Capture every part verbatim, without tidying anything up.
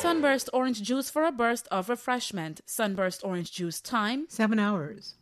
Sunburst orange juice for a burst of refreshment. Sunburst orange juice time. Seven hours.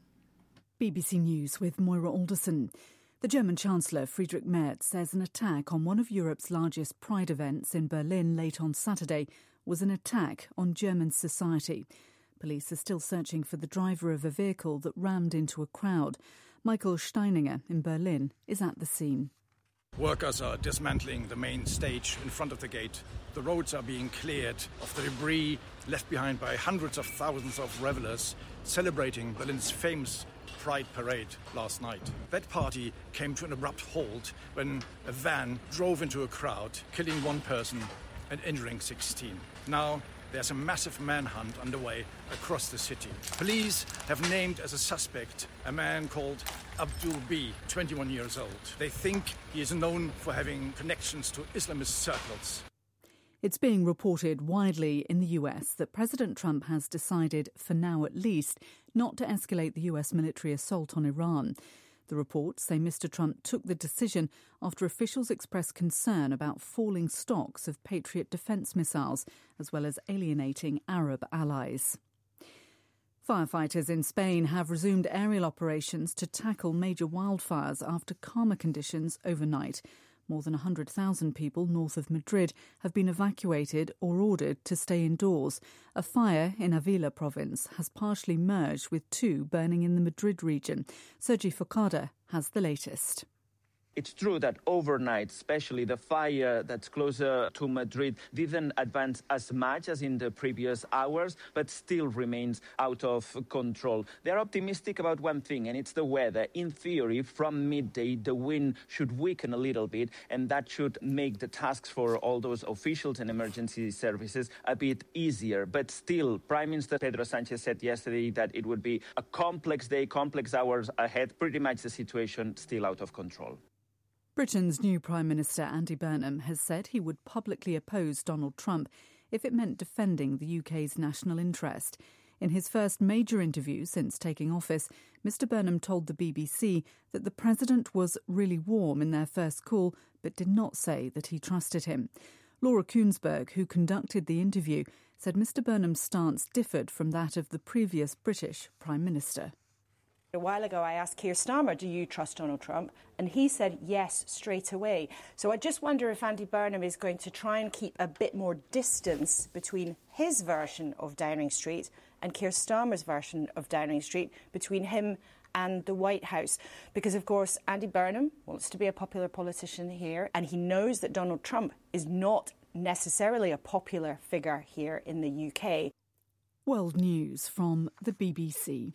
B B C News with Moira Alderson. The German Chancellor Friedrich Merz says an attack on one of Europe's largest pride events in Berlin late on Saturday was an attack on German society. Police are still searching for the driver of a vehicle that rammed into a crowd. Michael Steininger in Berlin is at the scene. Workers are dismantling the main stage in front of the gate. The roads are being cleared of the debris left behind by hundreds of thousands of revelers celebrating Berlin's famous Pride Parade last night. That party came to an abrupt halt when a van drove into a crowd, killing one person and injuring sixteen. Now there's a massive manhunt underway across the city. Police have named as a suspect a man called Abdul B, twenty-one years old. They think he is known for having connections to Islamist circles. It's being reported widely in the U S that President Trump has decided, for now at least, not to escalate the U S military assault on Iran. The reports say Mister Trump took the decision after officials expressed concern about falling stocks of Patriot defence missiles, as well as alienating Arab allies. Firefighters in Spain have resumed aerial operations to tackle major wildfires after calmer conditions overnight. More than one hundred thousand people north of Madrid have been evacuated or ordered to stay indoors. A fire in Avila province has partially merged with two burning in the Madrid region. Sergi Focada has the latest. It's true that overnight, especially the fire that's closer to Madrid, didn't advance as much as in the previous hours, but still remains out of control. They're optimistic about one thing, and it's the weather. In theory, from midday, the wind should weaken a little bit, and that should make the tasks for all those officials and emergency services a bit easier. But still, Prime Minister Pedro Sánchez said yesterday that it would be a complex day, complex hours ahead. Pretty much the situation still out of control. Britain's new Prime Minister Andy Burnham has said he would publicly oppose Donald Trump if it meant defending the U K's national interest. In his first major interview since taking office, Mister Burnham told the B B C that the president was really warm in their first call, but did not say that he trusted him. Laura Kuenssberg, who conducted the interview, said Mister Burnham's stance differed from that of the previous British Prime Minister. A while ago, I asked Keir Starmer, do you trust Donald Trump? And he said yes straight away. So I just wonder if Andy Burnham is going to try and keep a bit more distance between his version of Downing Street and Keir Starmer's version of Downing Street, between him and the White House. Because, of course, Andy Burnham wants to be a popular politician here, and he knows that Donald Trump is not necessarily a popular figure here in the U K. World News from the B B C.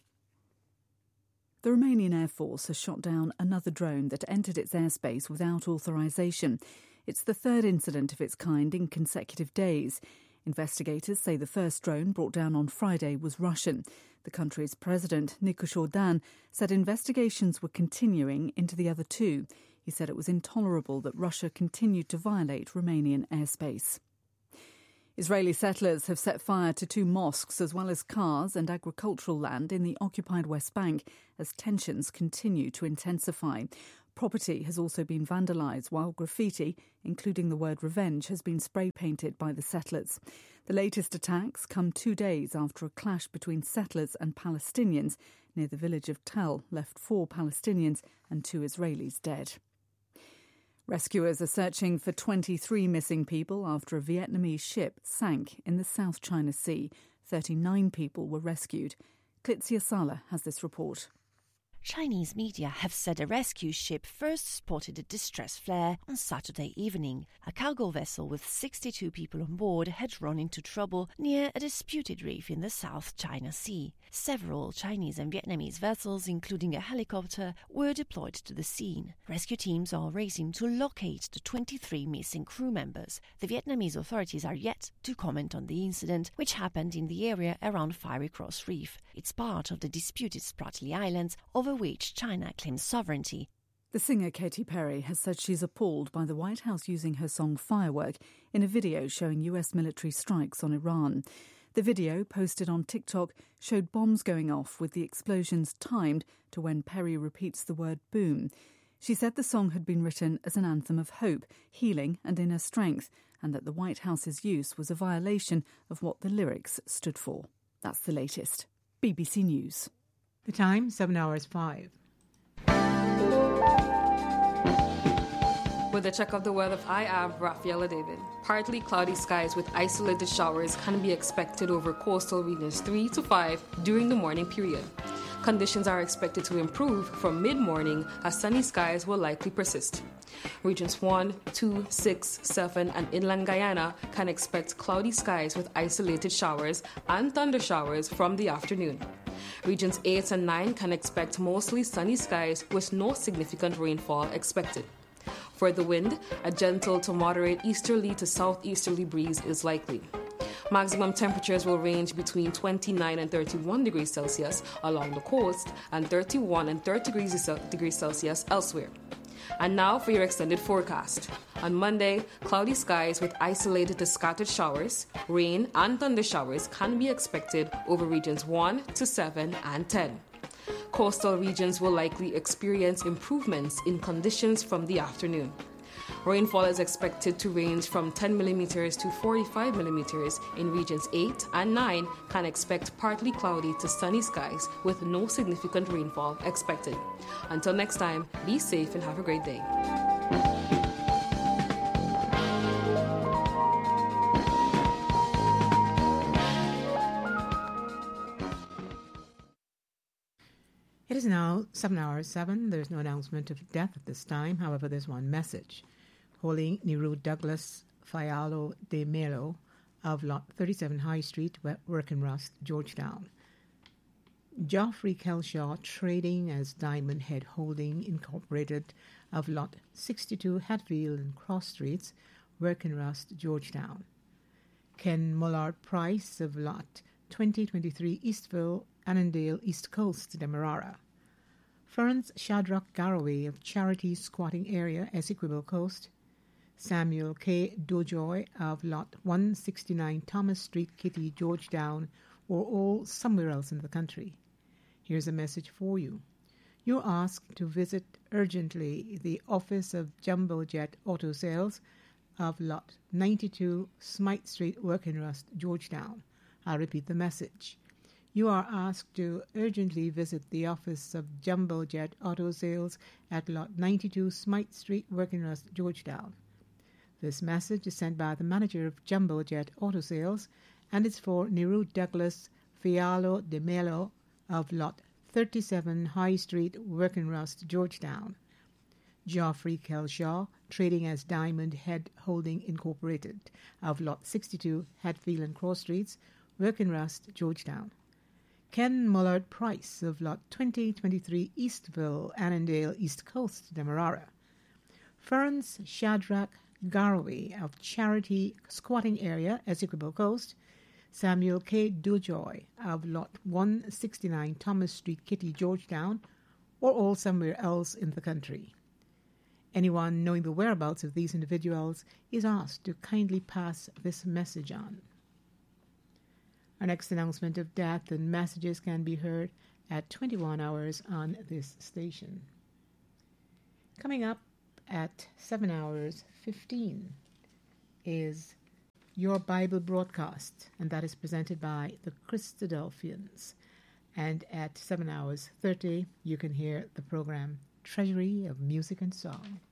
The Romanian Air Force has shot down another drone that entered its airspace without authorisation. It's the third incident of its kind in consecutive days. Investigators say the first drone brought down on Friday was Russian. The country's president, Nicu Jordan, said investigations were continuing into the other two. He said it was intolerable that Russia continued to violate Romanian airspace. Israeli settlers have set fire to two mosques as well as cars and agricultural land in the occupied West Bank as tensions continue to intensify. Property has also been vandalised while graffiti, including the word revenge, has been spray-painted by the settlers. The latest attacks come two days after a clash between settlers and Palestinians near the village of Tel left four Palestinians and two Israelis dead. Rescuers are searching for twenty-three missing people after a Vietnamese ship sank in the South China Sea. thirty-nine people were rescued. Klitsia Sala has this report. Chinese media have said a rescue ship first spotted a distress flare on Saturday evening. A cargo vessel with sixty-two people on board had run into trouble near a disputed reef in the South China Sea. Several Chinese and Vietnamese vessels, including a helicopter, were deployed to the scene. Rescue teams are racing to locate the twenty-three missing crew members. The Vietnamese authorities are yet to comment on the incident, which happened in the area around Fiery Cross Reef. It's part of the disputed Spratly Islands, over which China claims sovereignty. The singer Katy Perry has said she's appalled by the White House using her song Firework in a video showing U S military strikes on Iran. The video, posted on TikTok, showed bombs going off with the explosions timed to when Perry repeats the word boom. She said the song had been written as an anthem of hope, healing and inner strength, and that the White House's use was a violation of what the lyrics stood for. That's the latest. B B C News. The time, seven hours five. With a check of the weather, I am Rafaela David. Partly cloudy skies with isolated showers can be expected over coastal regions three to five during the morning period. Conditions are expected to improve from mid-morning as sunny skies will likely persist. Regions one, two, six, seven, and inland Guyana can expect cloudy skies with isolated showers and thunder showers from the afternoon. Regions eight and nine can expect mostly sunny skies with no significant rainfall expected. For the wind, a gentle to moderate easterly to southeasterly breeze is likely. Maximum temperatures will range between twenty-nine and thirty-one degrees Celsius along the coast and thirty-one and thirty degrees Celsius elsewhere. And now for your extended forecast. On Monday, cloudy skies with isolated to scattered showers, rain and thunder showers can be expected over regions one to seven and ten. Coastal regions will likely experience improvements in conditions from the afternoon. Rainfall is expected to range from ten millimeters to forty-five millimeters in regions eight and nine can expect partly cloudy to sunny skies with no significant rainfall expected. Until next time, be safe and have a great day. It is now seven hours seven. There's no announcement of death at this time. However, there's one message. Holy Niru Douglas Fialo de Melo of Lot thirty-seven High Street, Workinrust, Georgetown. Geoffrey Kelshaw, trading as Diamond Head Holding Incorporated of Lot sixty-two Hatfield and Cross Streets, Workinrust, Georgetown. Ken Mullard Price of Lot twenty twenty-three Eastville, Annandale, East Coast, Demerara. Ference Shadrach Garraway of Charity Squatting Area, Essequibo Coast. Samuel K. Dojoy of Lot one sixty-nine Thomas Street, Kitty, Georgetown, or all somewhere else in the country. Here's a message for you. You're asked to visit urgently the office of Jumbo Jet Auto Sales of Lot ninety-two Smythe Street, Workinrust, Georgetown. I'll repeat the message. You are asked to urgently visit the office of Jumbo Jet Auto Sales at Lot ninety-two Smythe Street, Workinrust, Georgetown. This message is sent by the manager of Jumbo Jet Auto Sales, and it's for Niru Douglas Fialo de Melo of Lot thirty-seven High Street, Workinrust, Georgetown. Geoffrey Kelshaw, trading as Diamond Head Holding Incorporated of Lot sixty-two Hatfield and Cross Streets, Workinrust, Georgetown. Ken Mullard Price of Lot twenty twenty-three Eastville, Annandale, East Coast, Demerara. Ference Shadrach Garraway of Charity Squatting Area, Essequibo Coast. Samuel K. Dojoy of Lot one sixty-nine Thomas Street, Kitty, Georgetown, or all somewhere else in the country. Anyone knowing the whereabouts of these individuals is asked to kindly pass this message on. Our next announcement of death and messages can be heard at twenty-one hours on this station. Coming up at seven hours fifteen is Your Bible Broadcast, and that is presented by the Christadelphians. And at seven hours thirty, you can hear the program Treasury of Music and Song.